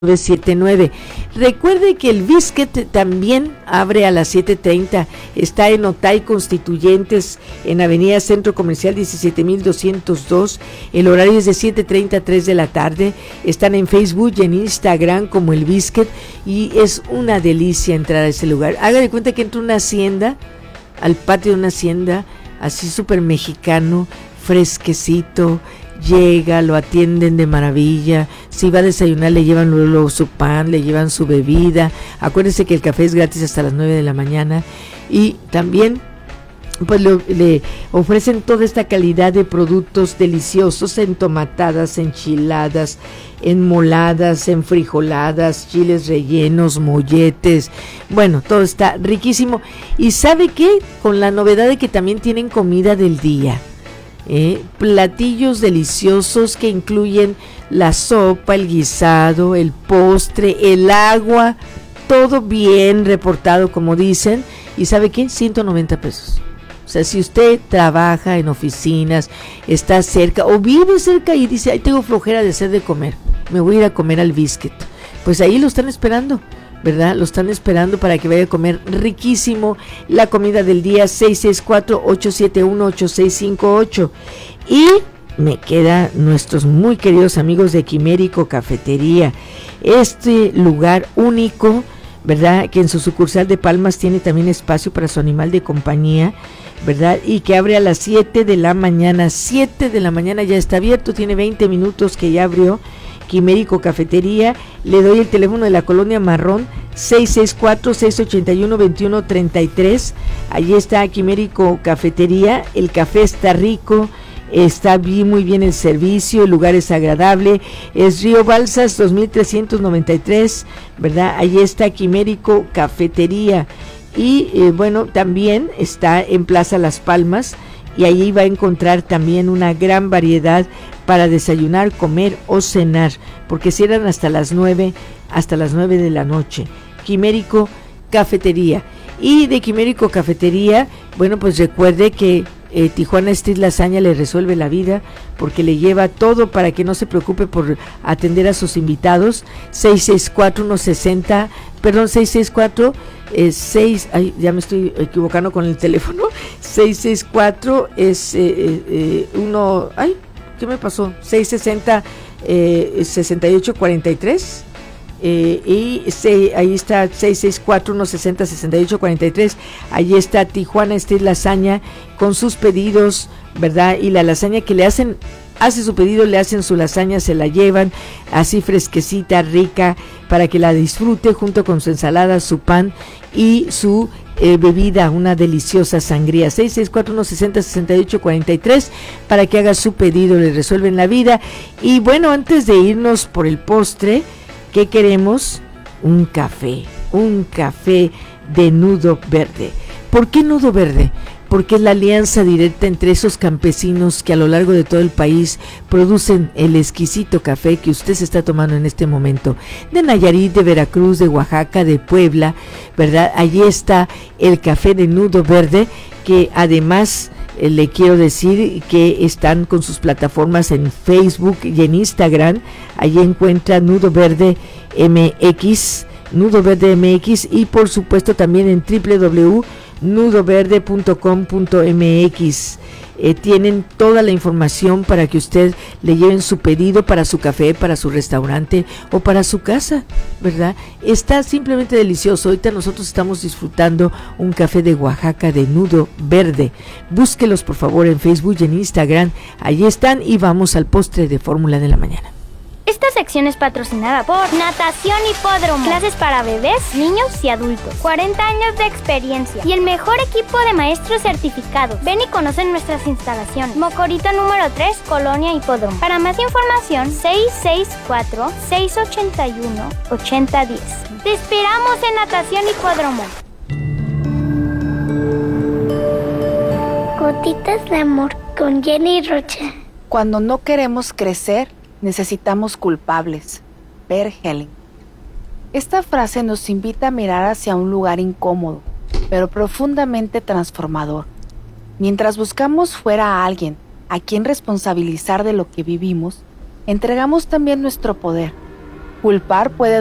979. Recuerde que el Biscuit también abre a las 7:30. Está en Otay Constituyentes, en Avenida Centro Comercial 17202. El horario es de 7:30 a 3 de la tarde. Están en Facebook y en Instagram como el Biscuit y es una delicia entrar a ese lugar. Haga de cuenta que entra una hacienda, al patio de una hacienda, así súper mexicano, fresquecito. Llega, lo atienden de maravilla. Si va a desayunar, le llevan luego su pan, le llevan su bebida. Acuérdense que el café es gratis hasta las 9 de la mañana. Y también pues le ofrecen toda esta calidad de productos deliciosos, entomatadas, enchiladas, enmoladas, enfrijoladas, chiles rellenos, molletes. Bueno, todo está riquísimo. ¿Y sabe qué? Con la novedad de que también tienen comida del día. Platillos deliciosos que incluyen la sopa, el guisado, el postre, el agua, todo bien reportado, como dicen. ¿Y sabe qué? 190 pesos. O sea, si usted trabaja en oficinas, está cerca o vive cerca y dice, ay, tengo flojera de hacer de comer, me voy a ir a comer al Biscuit, pues ahí lo están esperando, ¿verdad? Lo están esperando para que vaya a comer riquísimo la comida del día. 664-871-8658. Y me quedan nuestros muy queridos amigos de Quimérico Cafetería, este lugar único, ¿verdad? Que en su sucursal de Palmas tiene también espacio para su animal de compañía, ¿verdad? Y que abre a las 7 de la mañana. 7 de la mañana ya está abierto, tiene 20 minutos que ya abrió. Quimérico Cafetería. Le doy el teléfono de la Colonia Marrón, 664-681-2133. Allí está Quimérico Cafetería. El café está rico, está muy bien el servicio, el lugar es agradable. Es Río Balsas 2393, ¿verdad? Allí está Quimérico Cafetería. Y bueno, también está en Plaza Las Palmas, y allí va a encontrar también una gran variedad para desayunar, comer o cenar, porque cierran hasta las 9 de la noche. Quimérico Cafetería. Y de Quimérico Cafetería, bueno, pues recuerde que Tijuana Street Lasaña le resuelve la vida, porque le lleva todo para que no se preocupe por atender a sus invitados. 664 ay, ya me estoy equivocando con el teléfono. 664 es ay, ¿qué me pasó? 660 6843. Ahí está 664-160-6843. Allí está Tijuana Street Lasaña con sus pedidos, ¿verdad? Y la lasaña que le hacen, hace su pedido, le hacen su lasaña, se la llevan así fresquecita, rica, para que la disfrute junto con su ensalada, su pan y su bebida, una deliciosa sangría. 664-160-6843 para que haga su pedido, le resuelven la vida. Y bueno, antes de irnos por el postre, ¿qué queremos? Un café de Nudo Verde. ¿Por qué Nudo Verde? Porque es la alianza directa entre esos campesinos que a lo largo de todo el país producen el exquisito café que usted se está tomando en este momento. De Nayarit, de Veracruz, de Oaxaca, de Puebla, ¿verdad? Allí está el café de Nudo Verde, que además le quiero decir que están con sus plataformas en Facebook y en Instagram. Allí encuentra Nudo Verde MX, y por supuesto también en www.nudoverde.com.mx. Tienen toda la información para que usted le lleven su pedido para su café, para su restaurante o para su casa, ¿verdad? Está simplemente delicioso. Ahorita nosotros estamos disfrutando un café de Oaxaca de Nudo Verde. Búsquelos por favor en Facebook y en Instagram. Allí están, y vamos al postre de Fórmula de la Mañana. Esta sección es patrocinada por Natación Hipódromo. Clases para bebés, niños y adultos. 40 años de experiencia y el mejor equipo de maestros certificados. Ven y conoce nuestras instalaciones. Mocorito número 3, Colonia Hipódromo. Para más información, 664-681-8010. Te esperamos en Natación Hipódromo. Gotitas de amor con Jenny Rocha. Cuando no queremos crecer, necesitamos culpables. Bert Helling. Esta frase nos invita a mirar hacia un lugar incómodo, pero profundamente transformador. Mientras buscamos fuera a alguien a quien responsabilizar de lo que vivimos, entregamos también nuestro poder. Culpar puede